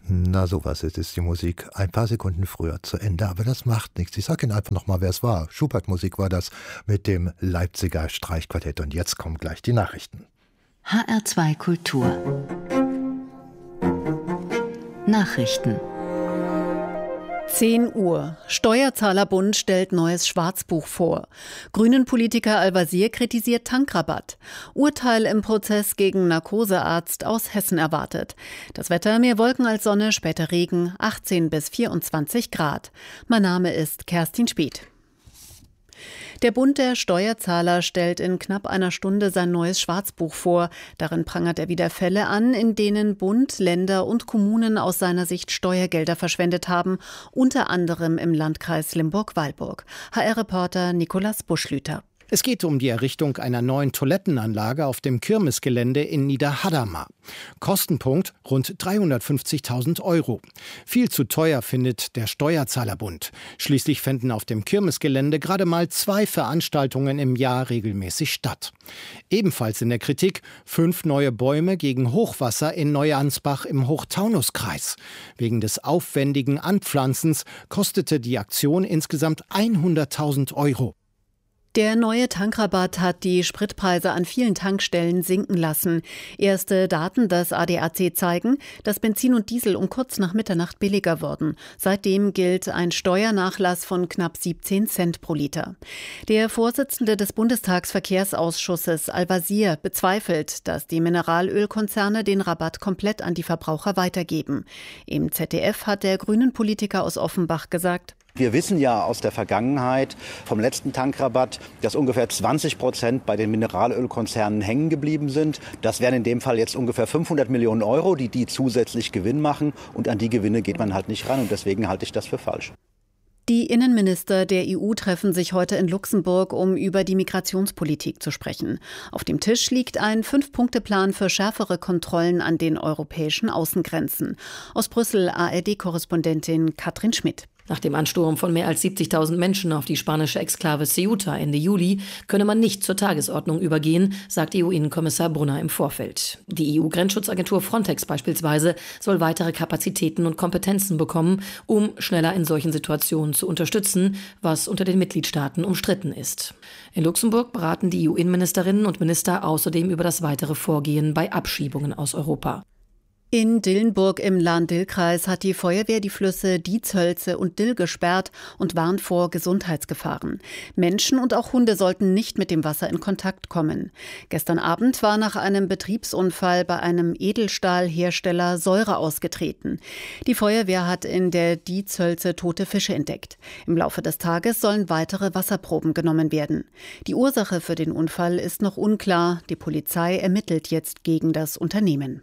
Na sowas, jetzt ist die Musik ein paar Sekunden früher zu Ende, aber das macht nichts. Ich sage Ihnen einfach nochmal, wer es war. Schubert-Musik war das mit dem Leipziger Streichquartett. Und jetzt kommen gleich die Nachrichten. HR2 Kultur Nachrichten 10 Uhr. Steuerzahlerbund stellt neues Schwarzbuch vor. Grünen-Politiker Al-Wazir kritisiert Tankrabatt. Urteil im Prozess gegen Narkosearzt aus Hessen erwartet. Das Wetter: mehr Wolken als Sonne, später Regen, 18 bis 24 Grad. Mein Name ist Kerstin Spieth. Der Bund der Steuerzahler stellt in knapp einer Stunde sein neues Schwarzbuch vor. Darin prangert er wieder Fälle an, in denen Bund, Länder und Kommunen aus seiner Sicht Steuergelder verschwendet haben, unter anderem im Landkreis Limburg-Weilburg. HR-Reporter Nikolaus Buschlüter. Es geht um die Errichtung einer neuen Toilettenanlage auf dem Kirmesgelände in Niederhadamar. Kostenpunkt rund 350.000 €. Viel zu teuer, findet der Steuerzahlerbund. Schließlich fänden auf dem Kirmesgelände gerade mal 2 Veranstaltungen im Jahr regelmäßig statt. Ebenfalls in der Kritik 5 neue Bäume gegen Hochwasser in Neuansbach im Hochtaunuskreis. Wegen des aufwendigen Anpflanzens kostete die Aktion insgesamt 100.000 €. Der neue Tankrabatt hat die Spritpreise an vielen Tankstellen sinken lassen. Erste Daten des ADAC zeigen, dass Benzin und Diesel um kurz nach Mitternacht billiger wurden. Seitdem gilt ein Steuernachlass von knapp 17 Cent pro Liter. Der Vorsitzende des Bundestagsverkehrsausschusses Al-Wazir bezweifelt, dass die Mineralölkonzerne den Rabatt komplett an die Verbraucher weitergeben. Im ZDF hat der Grünen-Politiker aus Offenbach gesagt: Wir wissen ja aus der Vergangenheit vom letzten Tankrabatt, dass ungefähr 20% bei den Mineralölkonzernen hängen geblieben sind. Das wären in dem Fall jetzt ungefähr 500 Millionen €, die zusätzlich Gewinn machen. Und an die Gewinne geht man halt nicht ran. Und deswegen halte ich das für falsch. Die Innenminister der EU treffen sich heute in Luxemburg, um über die Migrationspolitik zu sprechen. Auf dem Tisch liegt ein 5-Punkte-Plan für schärfere Kontrollen an den europäischen Außengrenzen. Aus Brüssel ARD-Korrespondentin Katrin Schmidt. Nach dem Ansturm von mehr als 70.000 Menschen auf die spanische Exklave Ceuta Ende Juli könne man nicht zur Tagesordnung übergehen, sagt EU-Innenkommissar Brunner im Vorfeld. Die EU-Grenzschutzagentur Frontex beispielsweise soll weitere Kapazitäten und Kompetenzen bekommen, um schneller in solchen Situationen zu unterstützen, was unter den Mitgliedstaaten umstritten ist. In Luxemburg beraten die EU-Innenministerinnen und Minister außerdem über das weitere Vorgehen bei Abschiebungen aus Europa. In Dillenburg im Lahn-Dill-Kreis hat die Feuerwehr die Flüsse Dietshölze und Dill gesperrt und warnt vor Gesundheitsgefahren. Menschen und auch Hunde sollten nicht mit dem Wasser in Kontakt kommen. Gestern Abend war nach einem Betriebsunfall bei einem Edelstahlhersteller Säure ausgetreten. Die Feuerwehr hat in der Dietshölze tote Fische entdeckt. Im Laufe des Tages sollen weitere Wasserproben genommen werden. Die Ursache für den Unfall ist noch unklar. Die Polizei ermittelt jetzt gegen das Unternehmen.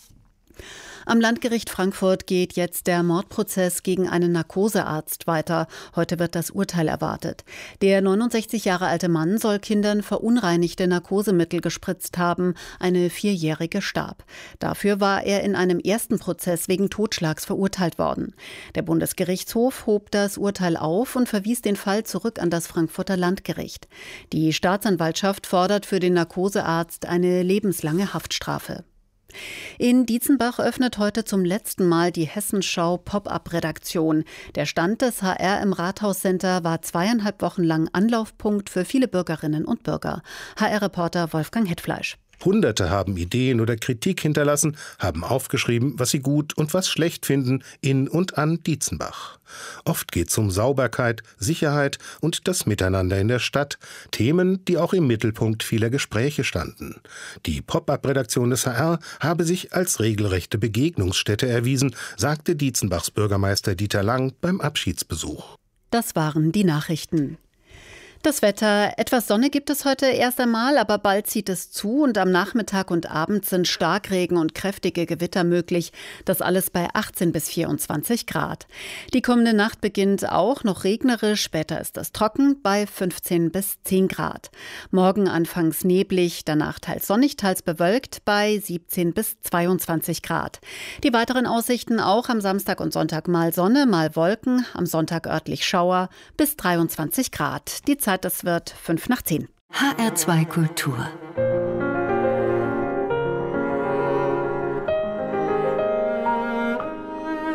Am Landgericht Frankfurt geht jetzt der Mordprozess gegen einen Narkosearzt weiter. Heute wird das Urteil erwartet. Der 69 Jahre alte Mann soll Kindern verunreinigte Narkosemittel gespritzt haben. Eine 4-Jährige starb. Dafür war er in einem ersten Prozess wegen Totschlags verurteilt worden. Der Bundesgerichtshof hob das Urteil auf und verwies den Fall zurück an das Frankfurter Landgericht. Die Staatsanwaltschaft fordert für den Narkosearzt eine lebenslange Haftstrafe. In Dietzenbach öffnet heute zum letzten Mal die Hessenschau Pop-up-Redaktion. Der Stand des HR im Rathauscenter war 2,5 Wochen lang Anlaufpunkt für viele Bürgerinnen und Bürger. HR-Reporter Wolfgang Hetfleisch. Hunderte haben Ideen oder Kritik hinterlassen, haben aufgeschrieben, was sie gut und was schlecht finden in und an Dietzenbach. Oft geht es um Sauberkeit, Sicherheit und das Miteinander in der Stadt, Themen, die auch im Mittelpunkt vieler Gespräche standen. Die Pop-up-Redaktion des HR habe sich als regelrechte Begegnungsstätte erwiesen, sagte Dietzenbachs Bürgermeister Dieter Lang beim Abschiedsbesuch. Das waren die Nachrichten. Das Wetter: etwas Sonne gibt es heute erst einmal, aber bald zieht es zu und am Nachmittag und Abend sind Starkregen und kräftige Gewitter möglich. Das alles bei 18 bis 24 Grad. Die kommende Nacht beginnt auch noch regnerisch, später ist es trocken bei 15 bis 10 Grad. Morgen anfangs neblig, danach teils sonnig, teils bewölkt bei 17 bis 22 Grad. Die weiteren Aussichten auch am Samstag und Sonntag: mal Sonne, mal Wolken, am Sonntag örtlich Schauer bis 23 Grad. Die Zeit: das wird 5 nach 10. HR2 Kultur.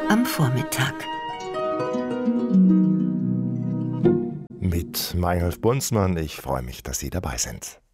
am Vormittag. Mit Meinolf Bunzmann. Ich freue mich, dass Sie dabei sind.